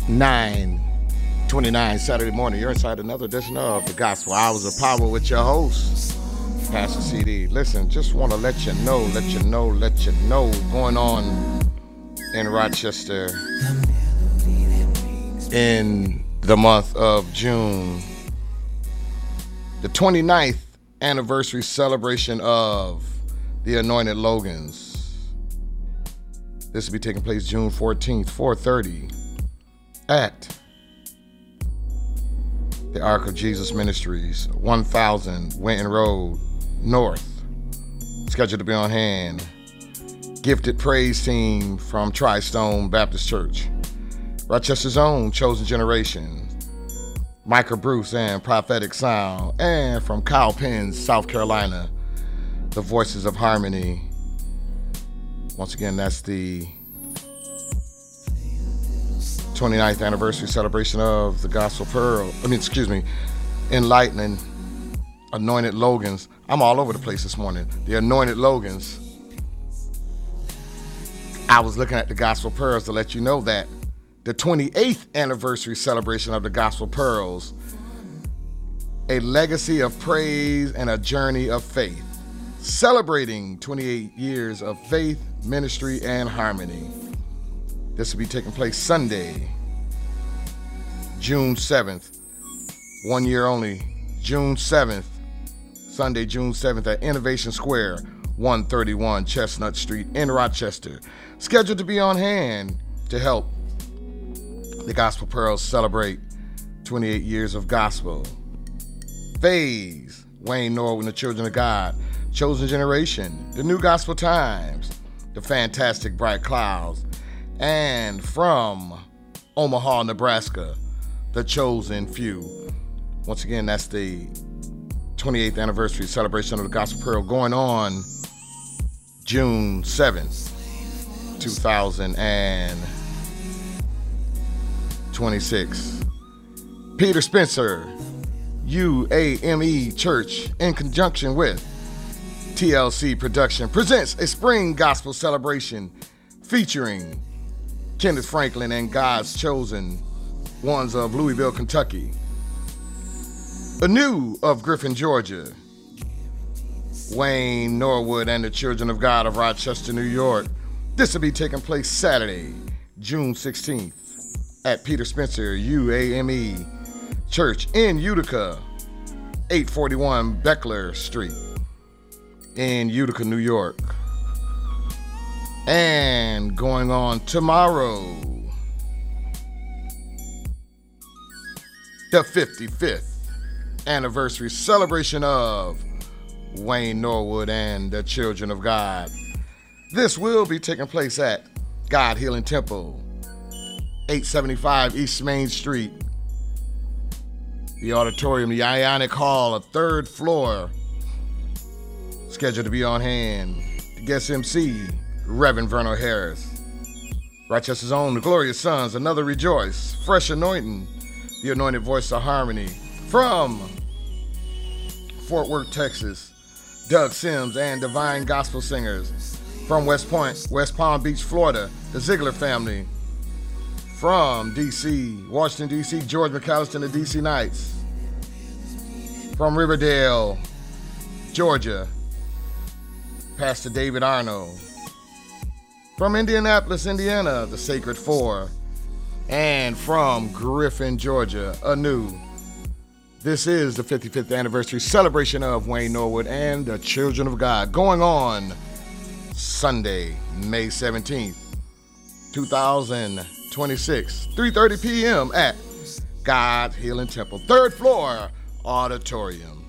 9:29 Saturday morning. You're inside another edition of the Gospel Hours of Power with your host, Pastor CD. Listen, just want to let you know going on in Rochester in the month of June. The 29th anniversary celebration of the Anointed Logans. This will be taking place June 14th, 4:30 at the Ark of Jesus Ministries, 1000 Winton Road North. Scheduled to be on hand. Gifted praise team from Tri-Stone Baptist Church. Rochester's own Chosen Generation. Micah Bruce and Prophetic Sound. And from Cowpens, South Carolina, the Voices of Harmony. Once again, that's the 29th anniversary celebration of the Gospel Pearl. Enlightening Anointed Logans. I'm all over the place this morning. The Anointed Logans. I was looking at the Gospel Pearls to let you know that the 28th anniversary celebration of the Gospel Pearls, a legacy of praise and a journey of faith. Celebrating 28 years of faith, ministry, and harmony. This will be taking place Sunday, June 7th. 1 year only. June 7th. Sunday, June 7th at Innovation Square, 131 Chestnut Street in Rochester. Scheduled to be on hand to help the Gospel Pearls celebrate 28 years of gospel. Phase, Wayne Norwood and the Children of God. Chosen Generation, The New Gospel Times, The Fantastic Bright Clouds, and from Omaha, Nebraska, The Chosen Few. Once again, that's the 28th anniversary celebration of the Gospel Pearl going on June 7th, 2026. Peter Spencer, UAME Church, in conjunction with TLC Production, presents a spring gospel celebration featuring Kenneth Franklin and God's Chosen Ones of Louisville, Kentucky. Anew of Griffin, Georgia. Wayne Norwood and the Children of God of Rochester, New York. This will be taking place Saturday, June 16th at Peter Spencer UAME Church in Utica, 841 Beckler Street in Utica, New York. And going on tomorrow, the 55th anniversary celebration of Wayne Norwood and the Children of God. This will be taking place at God Healing Temple, 875 East Main Street. The auditorium, the Ionic Hall, a third floor. Scheduled to be on hand. The guest MC, Reverend Verno Harris. Rochester's own, the Glorious Sons, Another Rejoice, Fresh Anointing, the Anointed Voice of Harmony. From Fort Worth, Texas, Doug Sims and Divine Gospel Singers. From West Palm Beach, Florida, the Ziegler Family. From D.C., Washington, D.C., George McAllister and the D.C. Knights. From Riverdale, Georgia, Pastor David Arnold. From Indianapolis, Indiana, the Sacred Four. And from Griffin, Georgia, anew. This is the 55th anniversary celebration of Wayne Norwood and the Children of God, going on Sunday, May 17th, 2026, 3:30 p.m. at God Healing Temple, third floor auditorium.